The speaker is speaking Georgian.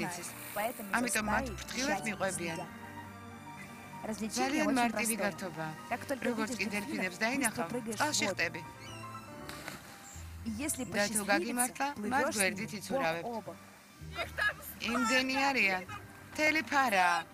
იცის. ამიტომ მათ ფრთხილად მიყვებიან. ძალიან მარტივი გართობაა. როგორც კი დელფინებს დაინახავ, წყალში ხტები. და თუ გაგიმართლა, მათ გვერდით იცურავებ. იმდენი არიან. მთელი ფარაა.